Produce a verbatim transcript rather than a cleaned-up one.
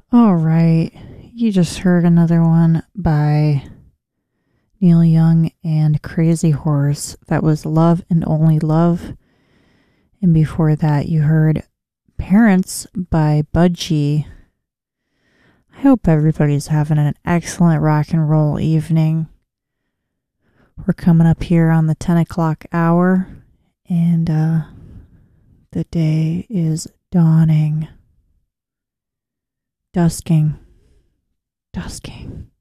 All right. You just heard another one by Neil Young and Crazy Horse. That was Love and Only Love. And before that, you heard Parents by Budgie. I hope everybody's having an excellent rock and roll evening. We're coming up here on the ten o'clock hour, and uh, the day is dawning. Dusking. Dusking.